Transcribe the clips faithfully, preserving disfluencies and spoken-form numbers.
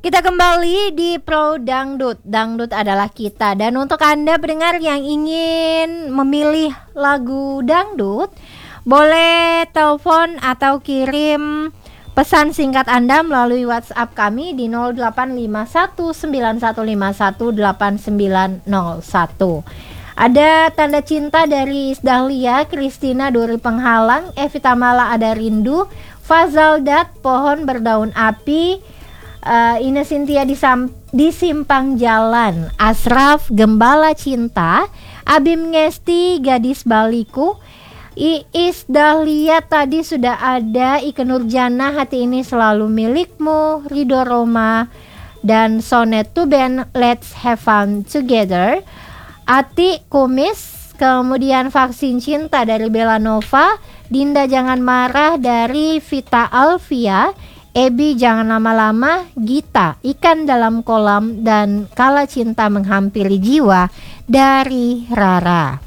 Kita kembali di Pro Dangdut. Dangdut adalah kita. Dan untuk Anda pendengar yang ingin memilih lagu dangdut, boleh telepon atau kirim pesan singkat Anda melalui WhatsApp kami di nol delapan lima satu sembilan satu lima satu delapan sembilan nol satu. Ada Tanda Cinta dari Isdahlia, Kristina Duri Penghalang, Evita Mala Ada Rindu, Fazaldat Pohon Berdaun Api, Uh, Ines Cynthia di, Sam- di Simpang Jalan, Asraf Gembala Cinta, Abim Ngesti Gadis Baliku, Iis Dahlia tadi sudah ada, Ike Nurjana Hati Ini Selalu Milikmu, Ridho Roma, dan Sonet to Band Let's Have Fun Together, Ati Kumis, kemudian Vaksin Cinta dari Bella Nova, Dinda Jangan Marah dari Vita Alvia, Ebi Jangan Lama-Lama, Gita Ikan Dalam Kolam, dan Kala Cinta Menghampiri Jiwa dari Rara.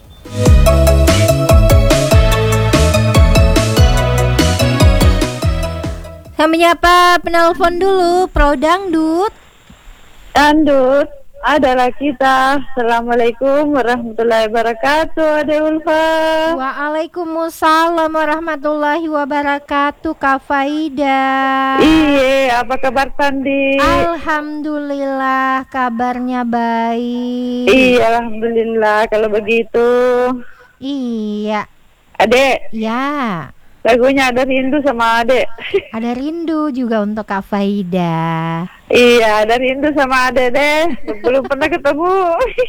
Kami menyapa penelpon dulu, Pro Dangdut. Dangdut adalah kita. Assalamualaikum warahmatullahi wabarakatuh, Ade Ulfa. Waalaikumsalam warahmatullahi wabarakatuh, Kak Faida. Iya, apa kabar Pandi? Alhamdulillah, kabarnya baik. Iya, alhamdulillah kalau begitu. Iya. Adek. Ya. Lagunya Ada Rindu sama Adek. Ada Rindu juga untuk Kak Faida. Iya, Ada Rindu sama Adek deh. Belum pernah ketemu.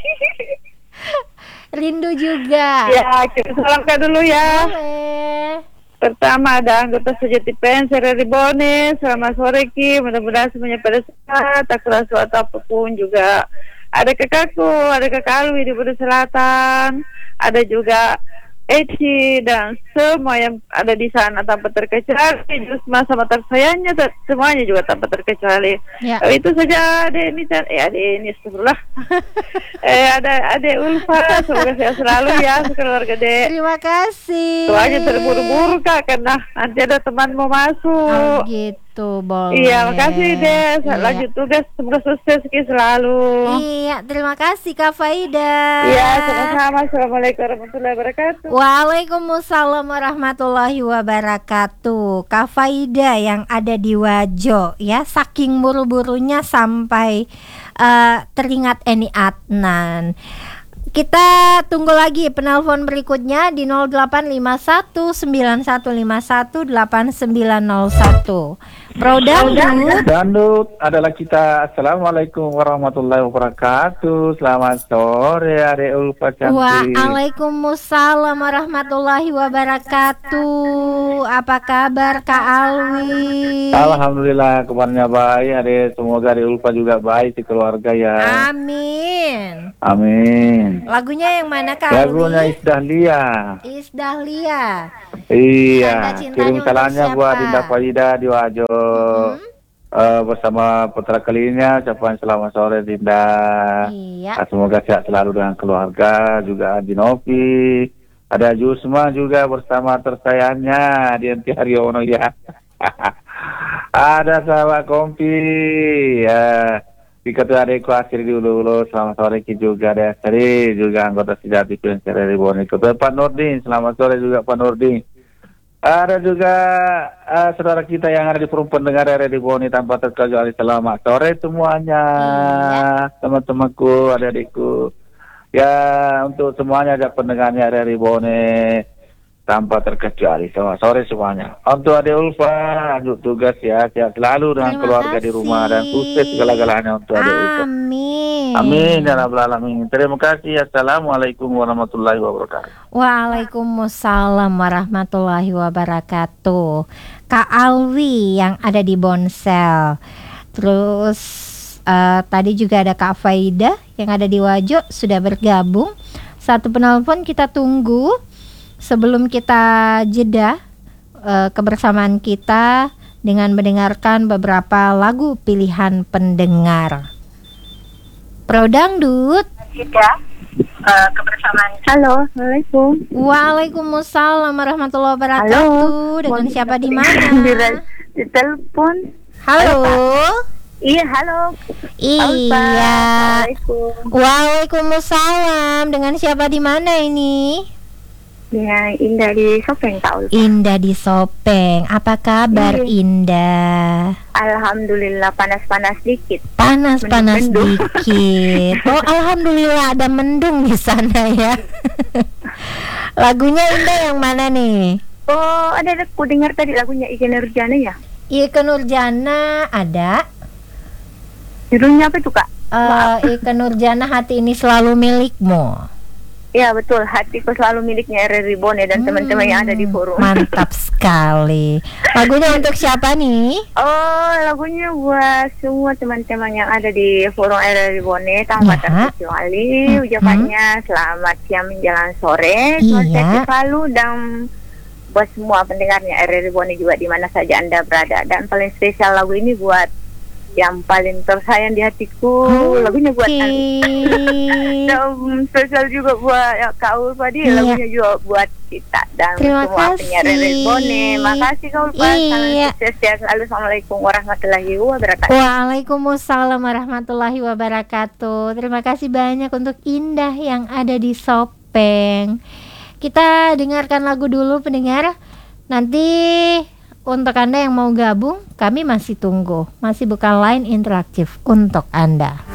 Rindu juga. Ya, kita salamkan dulu ya. Boleh. Pertama ada anggota Sejati Pen, Sereri Bone. Selamat sore Ki, mudah-mudahan semuanya pada sehat. Tak kerasa atau apapun juga. Ada kakakku, ada kakak Alwi di Budi Selatan. Ada juga Eci dan semua yang ada di sana tanpa terkecuali, Jusma sama tersayangnya semuanya juga tanpa terkecuali. Ya. Oh, itu saja Ade ini, eh Ade ini astagfirullah. eh ada Ade Ulfa, semoga sehat selalu ya keluarga Ade. Terima kasih. Soalnya terburu-buru Kak, karena nanti ada teman mau masuk. Oh, gitu, boleh. Iya, makasih deh. Iya. Lanjut tugas, semoga sukses Ki selalu. Iya, terima kasih Kak Faida. Iya, sama-sama. Assalamualaikum warahmatullahi wabarakatuh. Waalaikumsalam warahmatullahi wabarakatuh. Kak Faida yang ada di Wajo ya, saking buru-burunya sampai uh, teringat Eni Adnan. Kita tunggu lagi penelpon berikutnya di nol delapan lima satu sembilan satu lima satu delapan sembilan nol satu. Pro Dangdut. Dangdut adalah kita. Assalamualaikum warahmatullahi wabarakatuh. Selamat sore Ade Ulfa cantik. Waalaikumsalam warahmatullahi wabarakatuh. Apa kabar Kak Alwi? Alhamdulillah kabarnya baik Ade. Semoga Ade Ulfa juga baik di keluarga ya. Amin. Amin. Lagunya yang mana Kak Alwi? Lagunya Isdahlia. Isdahlia. Iya. Tanda cintanya Kirim untuk salamnya siapa? buat Dinda Faida di Wajo. Mm-hmm. Uh, bersama putra kalinya, ucapan selamat sore Dinda. Iya. Nah, semoga sehat selalu dengan keluarga, juga Adi Novi, ada Jusma juga bersama tersayangnya Dianti Haryono ya. Ada sahabat kompi ya. Di ketua adekku Asri dulu, selamat sore Ki juga ada Asri, juga anggota Sejati Pen Sereri Bone. Ketua Pak Nurdin, selamat sore juga Pak Nurdin. Ada juga uh, saudara kita yang ada di forum pendengar R D Boni tanpa terkecuali, selamat sore semuanya. Iya. Teman-temanku, adik-adikku. Ya, untuk semuanya ada pendengarnya R D Boni tanpa terkecuali. Selamat sore semuanya. Untuk Ade Ulfa, lanjut tugas ya, sehat selalu dengan Terima keluarga kasih. di rumah dan sukses segala-galanya untuk Ade Ulfa. Amin. Amin ya rabbal alamin. Terima kasih. Assalamualaikum warahmatullahi wabarakatuh. Waalaikumsalam warahmatullahi wabarakatuh. Kak Alwi yang ada di Bonsel. Terus uh, tadi juga ada Kak Faida yang ada di Wajo sudah bergabung. Satu penelpon kita tunggu sebelum kita jeda uh, kebersamaan kita dengan mendengarkan beberapa lagu pilihan pendengar. Pro Dangdut. Kita uh, kebersamaan. Halo, assalamualaikum. Waalaikumsalam warahmatullahi wabarakatuh. Halo. Dengan Mohon siapa di di, mana? di telepon. Halo. Iya, halo. Iya. Assalamualaikum. Waalaikumsalam. Dengan siapa di mana ini? Dengan Indah di Sopeng, Kak Ulfa. Indah di Sopeng. Apa kabar Iya. Indah? Alhamdulillah panas-panas dikit. Panas-panas Mendung. dikit. Oh, alhamdulillah ada mendung di sana ya. Lagunya Indah yang mana nih? Oh, ada aku dengar tadi lagunya Ikke Nurjana ya? Ikke Nurjana ada. Judulnya apa tuh, Kak? Eh, Ikke Nurjana, Hati Ini Selalu Milikmu. Iya, betul. Hatiku selalu miliknya R R I Bone dan Hmm, teman-teman yang ada di forum. Mantap sekali. Lagunya untuk siapa nih? Oh, lagunya buat semua teman-teman yang ada di forum R R I Bone tanpa Ya. terkecuali. Mhm. Ucapannya selamat siang menjelang sore. Iya. Sukses selalu dan buat semua pendengarnya R R I Bone juga di mana saja Anda berada. Dan paling spesial lagu ini buat yang paling tersayang di hatiku. Oke. Lagunya buat dan spesial juga buat ya, Kak Ulfa dia. Iya. Lagunya juga buat kita dan Terima semua kasih. penyiar R R I Bone. Makasih Kak Ulfa. Salam Iya. sukses ya selalu. Assalamualaikum warahmatullahi wabarakatuh. Waalaikumsalam warahmatullahi wabarakatuh. Terima kasih banyak untuk Indah yang ada di Sopeng. Kita dengarkan lagu dulu pendengar. Nanti untuk Anda yang mau gabung, kami masih tunggu. Masih buka line interaktif untuk Anda.